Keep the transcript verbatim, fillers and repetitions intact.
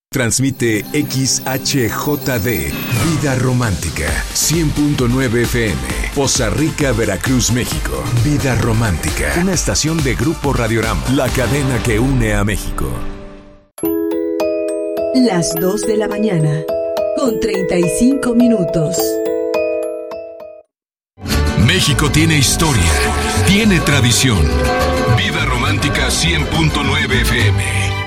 Transmite X H J D, Vida Romántica, cien punto nueve F M, Poza Rica, Veracruz, México. Vida Romántica, una estación de Grupo Radiorama, la cadena que une a México. Las dos de la mañana, con treinta y cinco minutos. México tiene historia, tiene tradición. Vida Romántica cien punto nueve F M.